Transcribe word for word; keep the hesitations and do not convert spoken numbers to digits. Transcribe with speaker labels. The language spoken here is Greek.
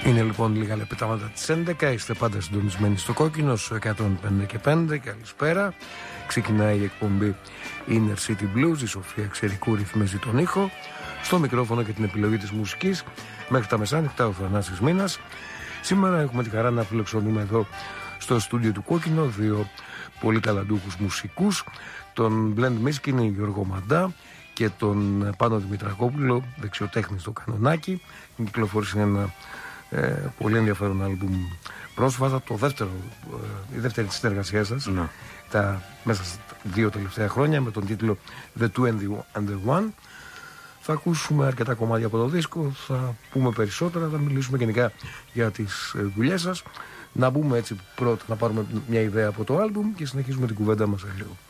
Speaker 1: Είναι λοιπόν λίγα λεπτά μετά τις έντεκα. Είστε πάντα συντονισμένοι στο Κόκκινο στο εκατόν πέντε και πέντε. Καλησπέρα. Ξεκινάει η εκπομπή Inner City Blues. Η Σοφία Ξερικού ρυθμίζει τον ήχο. Στο μικρόφωνο και την επιλογή της μουσικής μέχρι τα μεσάνυχτα ο Θανάσης Μήνας. Σήμερα έχουμε τη χαρά να φιλοξενούμε εδώ στο στούντιο του Κόκκινο δύο πολύ ταλαντούχους μουσικούς, τον Blend Miskini Γιώργο Μαντά και τον Πάνο Δημητρακόπουλο, δεξιοτέχνη στο Κανονάκι. Κυκλοφόρησε ένα ε, πολύ ενδιαφέρον άλμπουμ πρόσφατα, το δεύτερο, ε, η δεύτερη της συνεργασίας σας, ναι. τα, μέσα στα δύο τελευταία χρόνια, με τον τίτλο The Two and the One. Θα ακούσουμε αρκετά κομμάτια από το δίσκο, θα πούμε περισσότερα, θα μιλήσουμε γενικά για τις δουλειές σας. Να μπούμε έτσι πρώτα, να πάρουμε μια ιδέα από το άλμπουμ και συνεχίζουμε την κουβέντα μας λίγο.